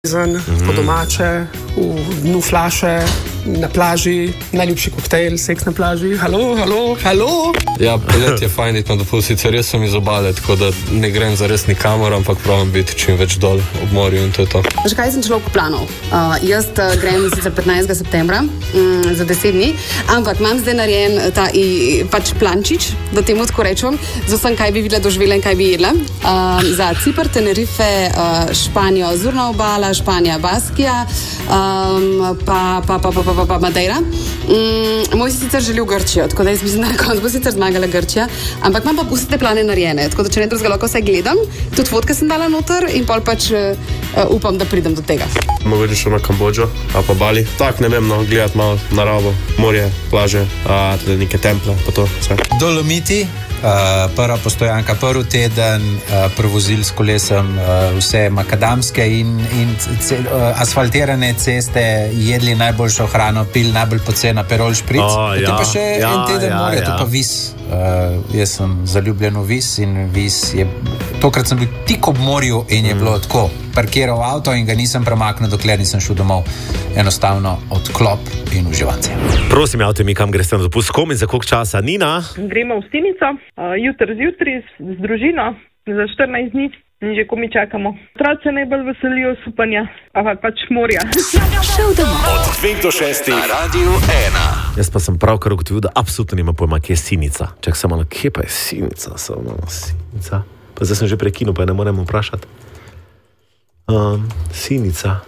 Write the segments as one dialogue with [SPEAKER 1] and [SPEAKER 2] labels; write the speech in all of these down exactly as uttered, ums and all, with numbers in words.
[SPEAKER 1] Mm-hmm. Po domače, v dnu flaše, na plaži, najljubši koktejl, seks na plaži. Halo, halo, halo.
[SPEAKER 2] Ja, polet je fajn iti na dopust, sicer res sem iz obale, tako da ne grem za res nikamor, ampak pravim biti čim več dol ob morju in to je to.
[SPEAKER 3] Že kaj sem človek planov? Uh, jaz uh, grem sicer petnajstega septembra um, za deset dni, ampak imam zdaj narejen ta i, pač plančič, da temu tako rečem, z vsem, kaj bi videla, doživela in kaj bi jedla. Uh, za Cipr, Tenerife, uh, Španijo, Azurna obala, Španija, Baskija, um, pa, pa, pa, pa, pa, pa, pa Madeira. Um, moj si sicer želi v Grčijo, tako da jaz mislim, da na koncu bo sicer zmagala Grčija, ampak imam pa vse te plane narejene, tako da če ne drugega lahko vse gledam, tudi fotke sem dala noter in pol pač uh, upam, da pridem do tega.
[SPEAKER 4] Mogoče šel na Kambodžo, a pa Bali. Tak, ne vem, no, gledati malo naravo, morje, plaže, a tudi neke temple, pa to vse.
[SPEAKER 5] Dolomiti. Uh, prva postojanka, prvi teden, uh, prevozili s kolesem uh, vse makadamske in, in ce, uh, asfaltirane ceste, jedli najboljšo hrano, pil najbolj pocena Perol špric. Oh, ja, pa še ja, en teden ja, morja, ja. To pa Vis. Uh, jaz sem zaljubljen v Vis in Vis je, tokrat sem bil tik ob morju in je mm. bilo tako, parkiral avto in ga nisem premaknil, dokler nisem šel domov. Enostavno odklop in uživanje.
[SPEAKER 6] Prosim, javte mi, kam greste na dopust, kom in za koliko časa? Nina?
[SPEAKER 7] Gremo v Stinico, uh, jutri zjutraj z, z družino, za štirinajst dni in že ko mi čakamo. Otroci najbolj veselijo supanja, pa pač morja.
[SPEAKER 8] Od dveh do šestih na Radiu ena.
[SPEAKER 6] Jaz pa sem pravkar ugotovil, da absolutno nima pojma, kje je Sinica. Čak sem malo, kje pa je Sinica? Samo Sinica. Pa zdaj sem že prekinul, pa ne morem vprašati. Um, Sinica.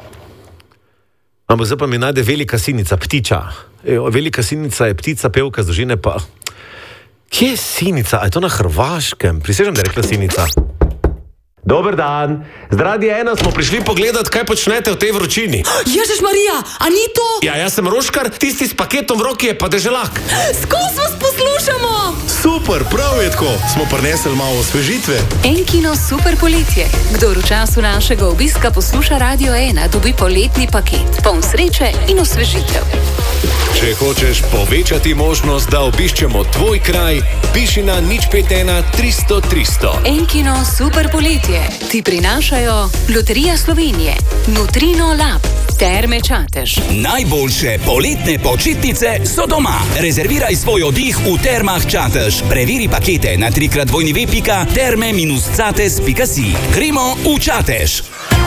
[SPEAKER 6] Ampak zdaj pa mi najde velika sinica, ptiča. E, velika sinica je ptica, pevka z družine, pa... Kje je Sinica? A je to na Hrvaškem? Prisežem, da je rekla Sinica. Dober dan. Z Radia ena smo prišli pogledat, kaj počnete v tej vročini.
[SPEAKER 9] Ježiš Marija, a ni to?
[SPEAKER 6] Ja, jaz sem Roškar, tisti s paketom v roki je pa deželak.
[SPEAKER 9] Skos vas poslušamo!
[SPEAKER 10] Super, prav je tako. Smo prinesli malo osvežitve.
[SPEAKER 11] Enkino super poletje. Kdor v času našega obiska posluša Radio ena, dobi poletni paket. Poln sreče in osvežitev.
[SPEAKER 8] Če hočeš povečati možnost, da obiščemo tvoj kraj, piši na nič pet ena tristo tristo.
[SPEAKER 11] Enkino super poletje ti prinašajo Loterija Slovenije, Nutrino Lab, Terme Čatež.
[SPEAKER 12] Najboljše poletne počitnice so doma. Rezerviraj svoj oddih v Termah Čatež. Preveri pakete na tri krat dvojni ve pika terme minus cates pika si. Gremo v Čatež.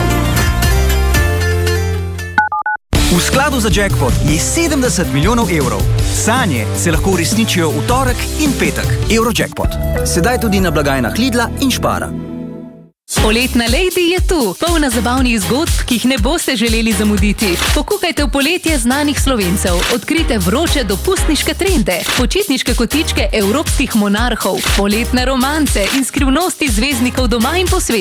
[SPEAKER 13] V skladu za jackpot je sedemdeset milijonov evrov. Sanje se lahko uresničijo v torek in petek. Eurojackpot. Sedaj tudi na blagajnah Lidla in Špara.
[SPEAKER 11] Poletna Lady je tu, polna zabavnih zgodb, ki jih ne boste želeli zamuditi. Pokukajte v poletje znanih Slovencev, odkrite vroče dopustniške trende, počitniške kotičke evropskih monarhov, poletne romance in skrivnosti zvezdnikov doma in po svetu.